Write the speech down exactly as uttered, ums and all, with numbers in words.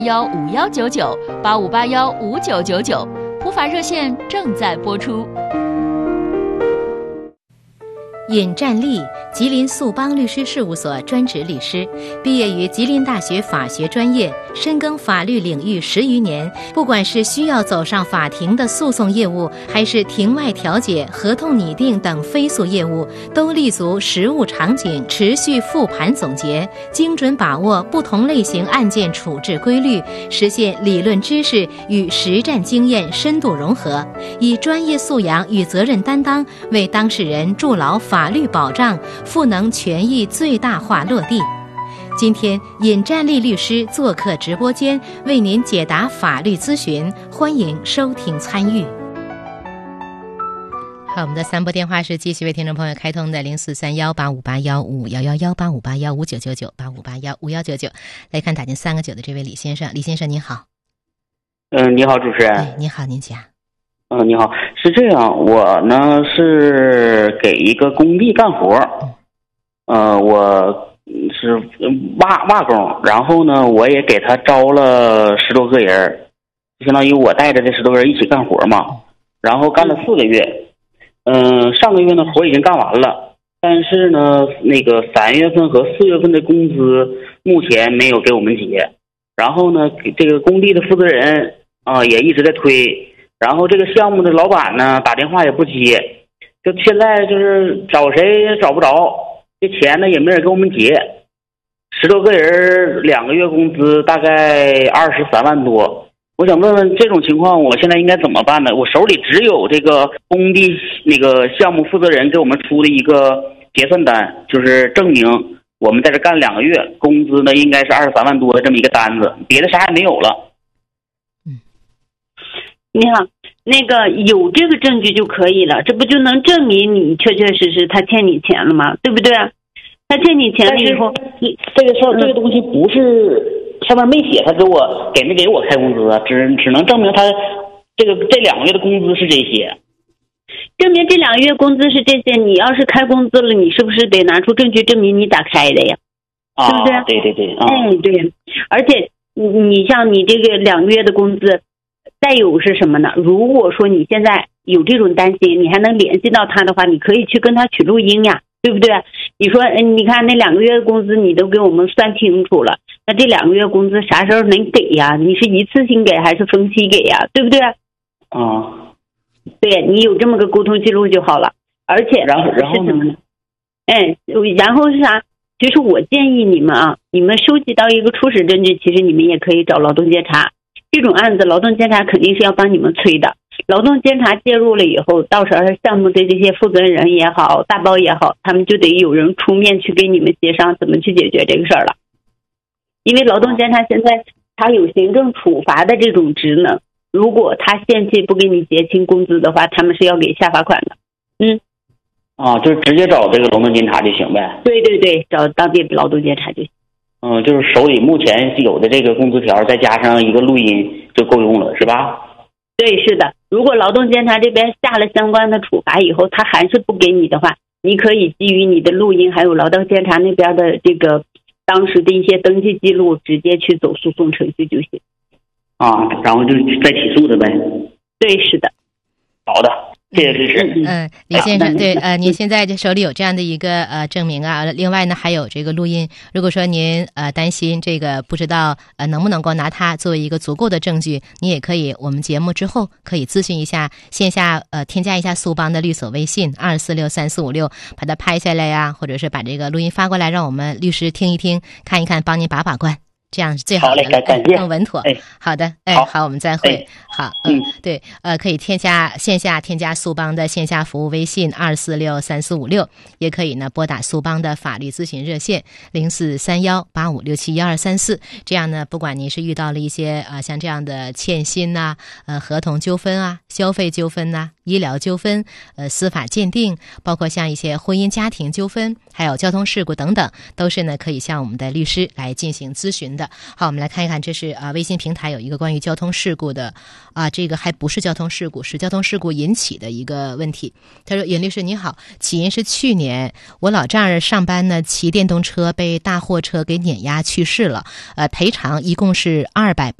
幺五幺九九八五八幺五九九九，普法热线正在播出。 尹占利，吉林素邦律师事务所专职律师，毕业于吉林大学法学专业，深耕法律领域十余年。不管是需要走上法庭的诉讼业务，还是庭外调解、合同拟定等非诉业务，都立足实务场景，持续复盘总结，精准把握不同类型案件处置规律，实现理论知识与实战经验深度融合，以专业素养与责任担当，为当事人筑牢法律保障，赋能权益最大化落地。今天尹占利律师做客直播间，为您解答法律咨询，欢迎收听参与。好，我们的三拨电话是继续为听众朋友开通的零四三幺八五八幺五幺幺幺八五八幺五九九九八五八幺五幺九九。来看打进三个九的这位李先生，李先生您好。 嗯、呃，你好，主持人。 哎，你好，您讲。 嗯、呃，你好，是这样，我呢是给一个工地干活，呃，我是瓦瓦工，然后呢，我也给他招了十多个人，相当于我带着这十多个人一起干活嘛，然后干了四个月，嗯、呃，上个月呢活已经干完了，但是呢，那个三月份和四月份的工资目前没有给我们结，然后呢，给这个工地的负责人啊、呃、也一直在推。然后这个项目的老板呢打电话也不接，就现在就是找谁也找不着，这钱呢也没人给我们结，十多个人两个月工资大概二十三万多。我想问问这种情况我现在应该怎么办呢？我手里只有这个工地那个项目负责人给我们出的一个结算单，就是证明我们在这干两个月，工资呢应该是二十三万多的这么一个单子，别的啥也没有了。 你好，那个有这个证据就可以了，这不就能证明你确确实实他欠你钱了吗？对不对？他欠你钱了以后， 这个事儿、嗯、这个东西不是上面没写他给我给没给我开工资，只只能证明他这个这两个月的工资是这些。 证明这两个月工资是这些，你要是开工资了，你是不是得拿出证据证明你咋开的呀？ 啊， 是不是？ 对对对，啊、 哎对，而且你你像你这个两个月的工资。再有是什么呢？如果说你现在有这种担心，你还能联系到他的话，你可以去跟他取录音呀，对不对？你说，你看那两个月的工资你都给我们算清楚了，那这两个月工资啥时候能给呀？你是一次性给还是分期给呀？对不对？ 啊， 对，你有这么个沟通记录就好了。而且然后然后呢？ 哎，然后是啥？其实我建议你们啊，你们收集到一个初始证据，其实你们也可以找劳动监察。这种案子劳动监察肯定是要帮你们催的，劳动监察介入了以后，到时候项目的这些负责人也好，大包也好，他们就得有人出面去跟你们协商怎么去解决这个事儿了。因为劳动监察现在他有行政处罚的这种职能，如果他限期不给你结清工资的话，他们是要给下罚款的。嗯， 啊，就是直接找这个劳动监察就行呗。 对对对，找当地劳动监察就行。 嗯，就是手里目前有的这个工资条，再加上一个录音就够用了，是吧？ 对，是的。如果劳动监察这边下了相关的处罚以后，他还是不给你的话，你可以基于你的录音，还有劳动监察那边的这个当时的一些登记记录，直接去走诉讼程序就行。 啊，然后就再起诉的呗。 对，是的。 好的。谢谢支持。 嗯、呃，李先生，对，呃，您现在手里有这样的一个呃证明啊，另外呢还有这个录音。如果说您呃担心这个不知道呃能不能够拿它作为一个足够的证据，你也可以我们节目之后可以咨询一下线下呃添加一下苏邦的律所微信二四六三四五六，把它拍下来呀，或者是把这个录音发过来，让我们律师听一听，看一看，帮您把把关。这样是最好的， 好嘞，感谢， 更稳妥。 哎， 好的，哎， 好， 好，我们再会。 哎、 好，嗯，对，呃，可以添加线下添加苏邦的线下服务微信二四六三四五六，也可以呢拨打苏邦的法律咨询热线零四三幺八五六七一二三四。这样呢，不管您是遇到了一些呃像这样的欠薪呐、啊、呃合同纠纷啊、消费纠纷呐、啊、医疗纠纷、呃司法鉴定，包括像一些婚姻家庭纠纷，还有交通事故等等，都是呢可以向我们的律师来进行咨询的。好，我们来看一看，这是啊、呃、微信平台有一个关于交通事故的啊，这个还不是交通事故，是交通事故引起的一个问题。他说：“尹律师你好，起因是去年我老丈人上班呢，骑电动车被大货车给碾压去世了，呃，赔偿一共是二百八。”